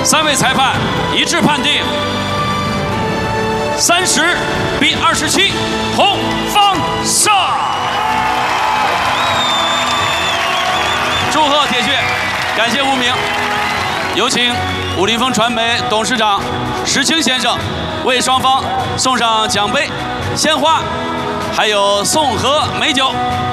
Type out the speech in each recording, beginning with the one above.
3位裁判一致判定30比27，红方胜。祝贺铁血，感谢无名。有请武林风传媒董事长石青先生为双方送上奖杯、鲜花，还有送和美酒。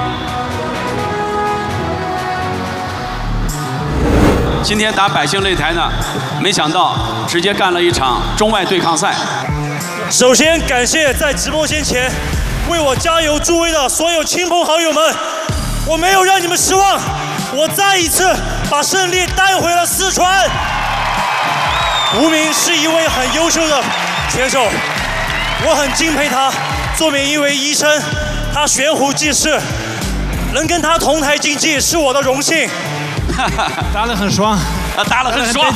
今天打百姓擂台呢，没想到直接干了一场中外对抗赛。 首先感谢在直播间前为我加油助威的所有亲朋好友们，我没有让你们失望，我再一次把胜利带回了四川。无名是一位很优秀的选手，我很敬佩他。作为一位医生，他悬壶济世，能跟他同台竞技是我的荣幸。 打得很爽， 打得很爽。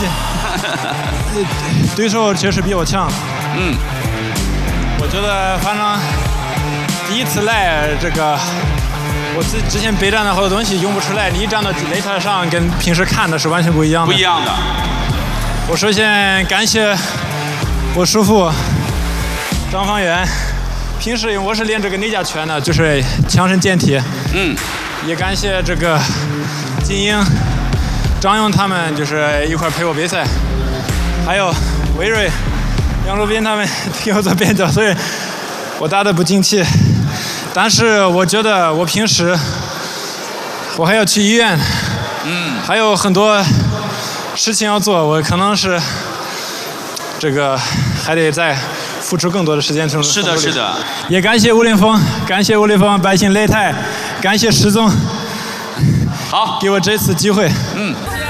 对手确实比我强。我觉得反正第一次来这个，我之前备战的好多东西用不出来，你一站到擂台上跟平时看的是完全不一样的。 不一样的。 我首先感谢我叔父张方圆，平时我是练这个内家拳的，就是强身健体。也感谢这个金英、张勇他们，就是一块陪我比赛，还有魏瑞、杨若斌他们给我做边角，所以我打得不争气。但是我觉得我平时我还要去医院，还有很多事情要做，我可能是这个还得再付出更多的时间。 是的，是的。 也感谢武林风，感谢武林风百姓擂台，感谢石总， 好， 给我这次机会。 谢谢。